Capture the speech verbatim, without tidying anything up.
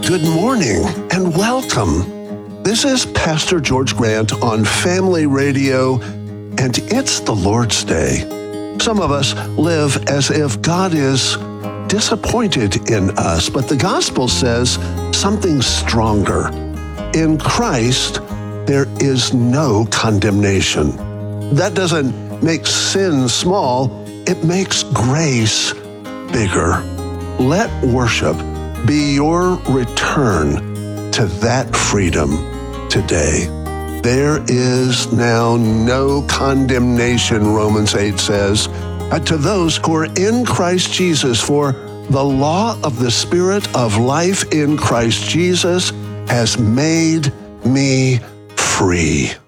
Good morning and welcome. This is Pastor George Grant on Family Radio, and it's the Lord's Day. Some of us live as if God is disappointed in us, but the gospel says something stronger. In Christ, there is no condemnation. That doesn't make sin small, it makes grace bigger. Let worship be your return to that freedom today. There is now no condemnation, Romans eight says, to those who are in Christ Jesus, for the law of the Spirit of life in Christ Jesus has made me free.